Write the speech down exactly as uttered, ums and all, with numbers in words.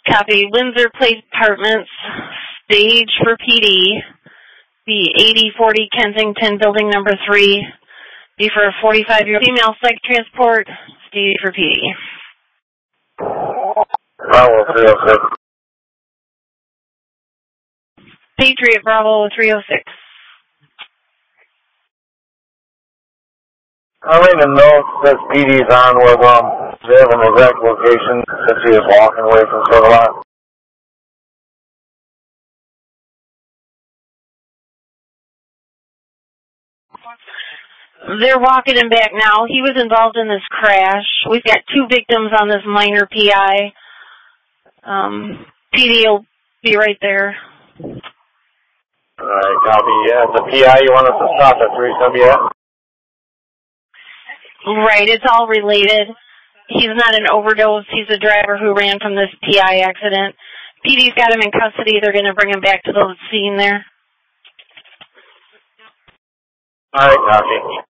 Copy. Windsor Place Apartments, stage for P D. The eighty forty Kensington, building number three. Be for a forty-five-year-old female psych transport, stage for P D. Bravo three oh six. Patriot Bravo three oh six. I don't even know if this P D's on with, um, they have an exact location since he is walking away from Silver Lot. They're walking him back now. He was involved in this crash. We've got two victims on this minor P I. Um, P D will be right there. Alright, copy. Yeah, the P I you want us to stop at three seventy at? Right, it's all related. He's not an overdose. He's a driver who ran from this P I accident. P D's got him in custody. They're going to bring him back to the scene there. Alright, copy.